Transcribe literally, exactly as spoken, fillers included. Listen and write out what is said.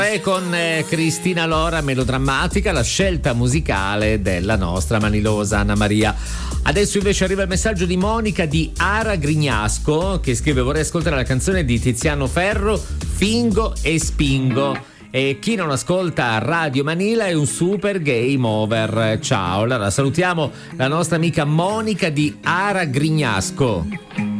E con eh, Cristina Lora, melodrammatica, la scelta musicale della nostra manilosa Anna Maria. Adesso invece arriva il messaggio di Monica di Ara Grignasco, che scrive: vorrei ascoltare la canzone di Tiziano Ferro, Fingo e Spingo. E chi non ascolta Radio Manila è un super game over. Ciao. Allora salutiamo la nostra amica Monica di Ara Grignasco.